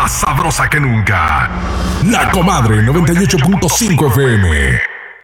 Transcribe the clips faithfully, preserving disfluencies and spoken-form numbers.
más sabrosa que nunca. La Comadre noventa y ocho punto cinco F M.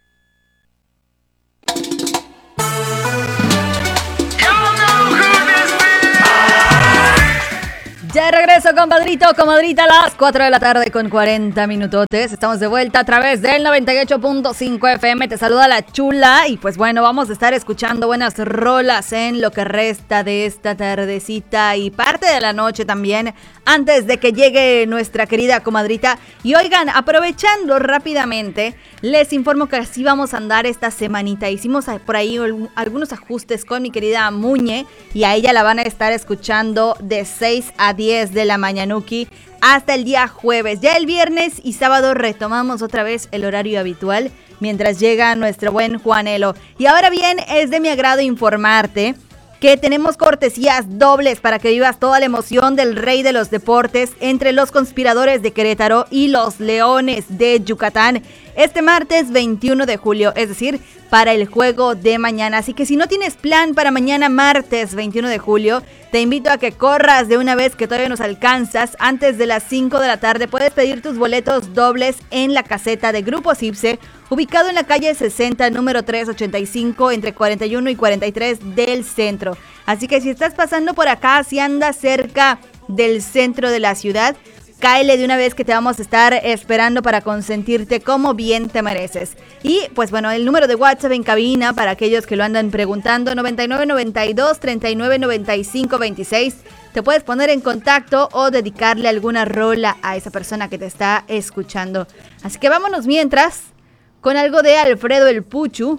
Ya regreso, compadrito, comadrita, a las cuatro de la tarde con cuarenta minutotes. Estamos de vuelta a través del noventa y ocho punto cinco F M. Te saluda la chula y pues bueno, vamos a estar escuchando buenas rolas en lo que resta de esta tardecita y parte de la noche también, antes de que llegue nuestra querida comadrita. Y oigan, aprovechando rápidamente, les informo que así vamos a andar esta semanita. Hicimos por ahí algunos ajustes con mi querida Muñe y a ella la van a estar escuchando de seis a diez de la mañanuki hasta el día jueves. Ya el viernes y sábado retomamos otra vez el horario habitual mientras llega nuestro buen Juanelo. Y ahora bien, es de mi agrado informarte que tenemos cortesías dobles para que vivas toda la emoción del rey de los deportes entre los Conspiradores de Querétaro y los Leones de Yucatán este martes veintiuno de julio, es decir, para el juego de mañana. Así que si no tienes plan para mañana martes veintiuno de julio, te invito a que corras de una vez que todavía nos alcanzas. Antes de las cinco de la tarde puedes pedir tus boletos dobles en la caseta de Grupo Cipse, ubicado en la calle sesenta, número trescientos ochenta y cinco, entre cuarenta y uno y cuarenta y tres del centro. Así que si estás pasando por acá, si andas cerca del centro de la ciudad, cáele de una vez que te vamos a estar esperando para consentirte como bien te mereces. Y pues bueno, el número de WhatsApp en cabina para aquellos que lo andan preguntando, noventa y nueve noventa y dos treinta y nueve noventa y cinco veintiséis. Te puedes poner en contacto o dedicarle alguna rola a esa persona que te está escuchando. Así que vámonos mientras con algo de Alfredo el Puchu.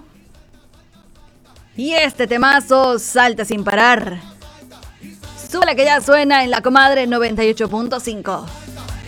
Y este temazo salta sin parar. Súbela que ya suena en La Comadre noventa y ocho punto cinco.